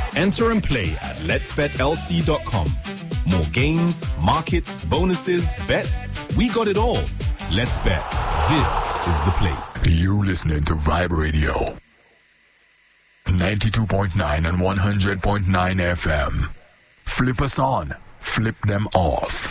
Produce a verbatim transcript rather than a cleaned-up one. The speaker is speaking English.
Enter and play at lets bet L C dot com. More games, markets, bonuses, bets. We got it all. Let's Bet. This is the place. You listening to Vibe Radio. ninety-two point nine and one hundred point nine F M. Flip us on. Flip them off.